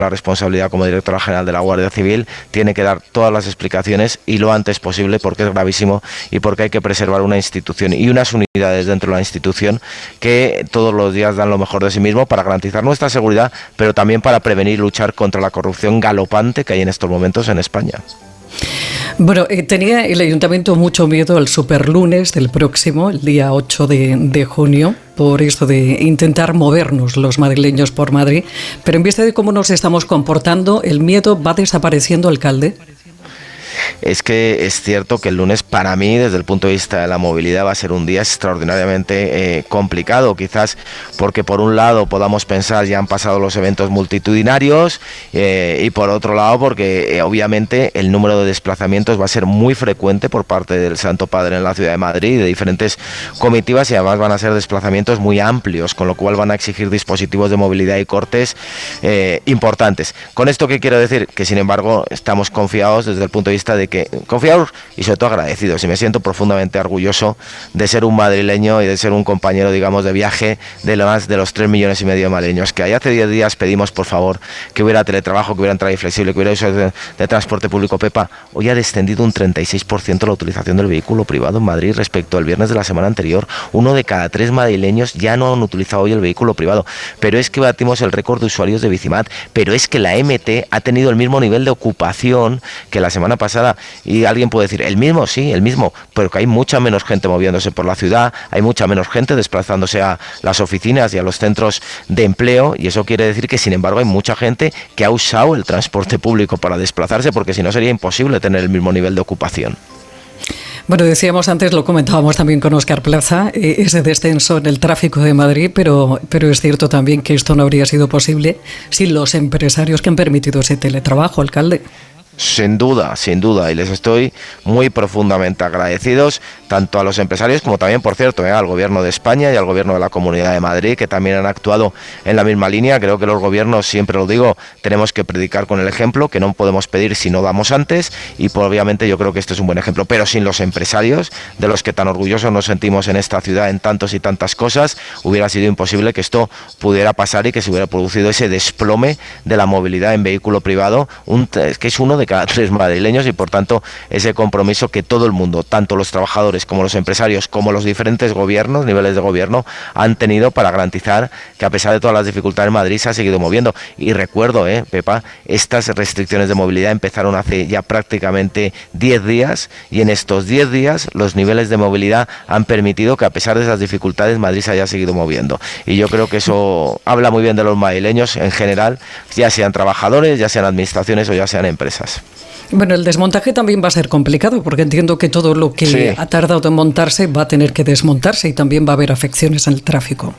la responsabilidad como directora general de la Guardia Civil, tiene que dar todas las explicaciones y lo antes posible, porque es gravísimo y porque hay que preservar una institución y unas unidades dentro de la institución que todos los días dan lo mejor de sí mismo para garantizar nuestra seguridad, pero también para prevenir y luchar contra la corrupción galopante que hay en estos momentos en España. Bueno, tenía el Ayuntamiento mucho miedo al superlunes del próximo, el día 8 de junio, por esto de intentar movernos los madrileños por Madrid, pero en vista de cómo nos estamos comportando, ¿el miedo va desapareciendo, alcalde? Es que es cierto que el lunes para mí, desde el punto de vista de la movilidad, va a ser un día extraordinariamente complicado, quizás porque por un lado podamos pensar ya han pasado los eventos multitudinarios y por otro lado porque obviamente el número de desplazamientos va a ser muy frecuente por parte del Santo Padre en la ciudad de Madrid, de diferentes comitivas, y además van a ser desplazamientos muy amplios, con lo cual van a exigir dispositivos de movilidad y cortes importantes. ¿Con esto qué quiero decir? Que sin embargo estamos confiados desde el punto de vista de que confiados y sobre todo agradecidos, y me siento profundamente orgulloso de ser un madrileño y de ser un compañero, digamos, de viaje de más de los 3,5 millones de madrileños que hay. Hace 10 días pedimos por favor que hubiera teletrabajo, que hubiera entrada flexible, que hubiera uso de transporte público. Pepa, hoy ha descendido un 36% la utilización del vehículo privado en Madrid respecto al viernes de la semana anterior. 1 de cada 3 madrileños ya no han utilizado hoy el vehículo privado, pero es que batimos el récord de usuarios de Bicimat, pero es que la MT ha tenido el mismo nivel de ocupación que la semana pasada. Y alguien puede decir, el mismo, sí, el mismo, pero que hay mucha menos gente moviéndose por la ciudad, hay mucha menos gente desplazándose a las oficinas y a los centros de empleo, y eso quiere decir que sin embargo hay mucha gente que ha usado el transporte público para desplazarse, porque si no sería imposible tener el mismo nivel de ocupación. Bueno, decíamos antes, lo comentábamos también con Óscar Plaza, ese descenso en el tráfico de Madrid, pero es cierto también que esto no habría sido posible sin los empresarios que han permitido ese teletrabajo, alcalde. Sin duda, y les estoy muy profundamente agradecidos, tanto a los empresarios como también, por cierto, al Gobierno de España y al Gobierno de la Comunidad de Madrid, que también han actuado en la misma línea. Creo que los gobiernos, siempre lo digo, tenemos que predicar con el ejemplo, que no podemos pedir si no damos antes, y obviamente yo creo que este es un buen ejemplo, pero sin los empresarios, de los que tan orgullosos nos sentimos en esta ciudad en tantos y tantas cosas, hubiera sido imposible que esto pudiera pasar y que se hubiera producido ese desplome de la movilidad en vehículo privado, que es uno de cada 3 madrileños, y por tanto ese compromiso que todo el mundo, tanto los trabajadores como los empresarios, como los diferentes gobiernos, niveles de gobierno, han tenido para garantizar que a pesar de todas las dificultades Madrid se ha seguido moviendo. Y recuerdo, Pepa, estas restricciones de movilidad empezaron hace ya prácticamente 10 días, y en estos 10 días los niveles de movilidad han permitido que a pesar de esas dificultades Madrid se haya seguido moviendo, y yo creo que eso habla muy bien de los madrileños en general, ya sean trabajadores, ya sean administraciones o ya sean empresas. Bueno, el desmontaje también va a ser complicado, porque entiendo que todo lo que ha tardado en montarse va a tener que desmontarse, y también va a haber afecciones en el tráfico.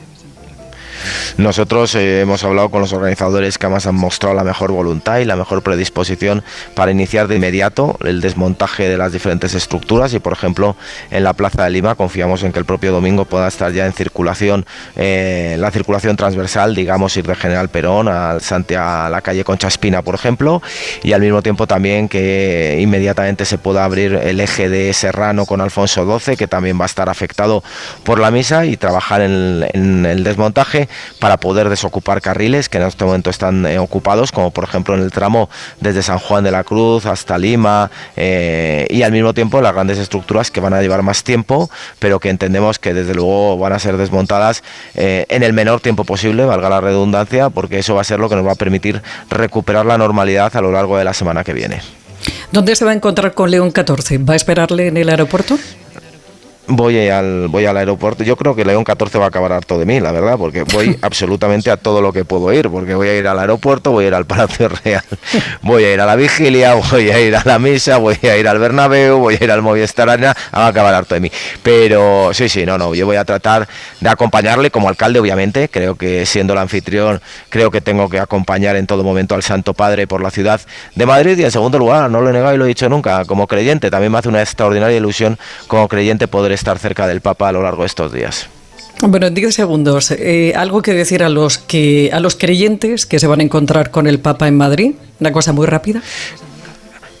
Nosotros hemos hablado con los organizadores, que además han mostrado la mejor voluntad y la mejor predisposición para iniciar de inmediato el desmontaje de las diferentes estructuras, y por ejemplo en la Plaza de Lima confiamos en que el propio domingo pueda estar ya en circulación la circulación transversal, digamos ir de General Perón a la calle Concha Espina, por ejemplo, y al mismo tiempo también que inmediatamente se pueda abrir el eje de Serrano con Alfonso XII, que también va a estar afectado por la misa, y trabajar en el desmontaje para poder desocupar carriles que en este momento están ocupados, como por ejemplo en el tramo desde San Juan de la Cruz hasta Lima, y al mismo tiempo las grandes estructuras que van a llevar más tiempo, pero que entendemos que desde luego van a ser desmontadas en el menor tiempo posible, valga la redundancia, porque eso va a ser lo que nos va a permitir recuperar la normalidad a lo largo de la semana que viene. ¿Dónde se va a encontrar con León XIV? ¿Va a esperarle en el aeropuerto? Voy al aeropuerto. Yo creo que León XIV va a acabar harto de mí, la verdad, porque voy absolutamente a todo lo que puedo ir, porque voy a ir al aeropuerto, voy a ir al Palacio Real, voy a ir a la vigilia, voy a ir a la misa, voy a ir al Bernabéu, voy a ir al Movistar Arena, va a acabar harto de mí. Pero yo voy a tratar de acompañarle como alcalde, obviamente. Creo que siendo el anfitrión, creo que tengo que acompañar en todo momento al Santo Padre por la ciudad de Madrid, y en segundo lugar, no lo he negado y lo he dicho nunca, como creyente, también me hace una extraordinaria ilusión como creyente poder estar cerca del Papa a lo largo de estos días. Bueno, en 10 segundos, algo que decir a los creyentes que se van a encontrar con el Papa en Madrid, una cosa muy rápida.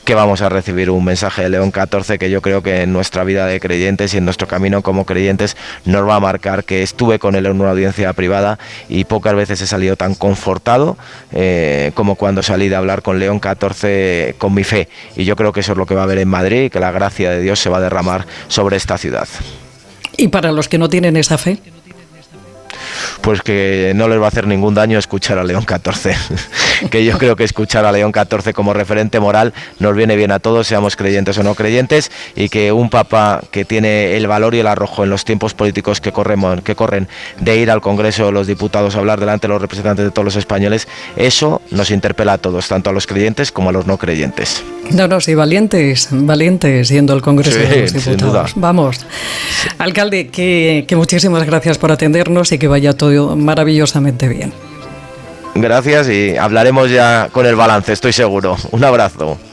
que vamos a recibir un mensaje de León XIV que yo creo que en nuestra vida de creyentes y en nuestro camino como creyentes nos va a marcar, que estuve con él en una audiencia privada y pocas veces he salido tan confortado como cuando salí de hablar con León XIV con mi fe, y yo creo que eso es lo que va a haber en Madrid y que la gracia de Dios se va a derramar sobre esta ciudad. ¿Y para los que no tienen esa fe? Pues que no les va a hacer ningún daño escuchar a León XIV, que yo creo que escuchar a León XIV como referente moral nos viene bien a todos, seamos creyentes o no creyentes, y que un papa que tiene el valor y el arrojo en los tiempos políticos que corren de ir al Congreso de los Diputados a hablar delante de los representantes de todos los españoles, eso nos interpela a todos, tanto a los creyentes como a los no creyentes. No, sí, valientes yendo al Congreso de los Diputados. Sin duda. Vamos. Sí. Alcalde, que muchísimas gracias por atendernos y que vaya todo maravillosamente bien. Gracias, y hablaremos ya con el balance, estoy seguro. Un abrazo.